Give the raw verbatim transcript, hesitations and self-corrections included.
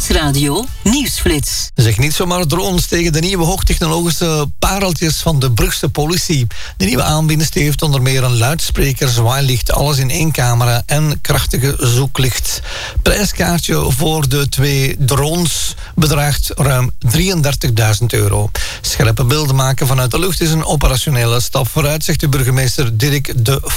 Nieuwsradio Nieuwsflits. Zeg niet zomaar drones tegen de nieuwe hoogtechnologische pareltjes van de Brugse politie. De nieuwe aanbieding heeft onder meer een luidspreker, zwaailicht, alles in één camera en krachtige zoeklicht. Prijskaartje voor de twee drones bedraagt ruim drieëndertigduizend euro. Scherpe beelden maken vanuit de lucht is een operationele stap vooruit, zegt de burgemeester Dirk de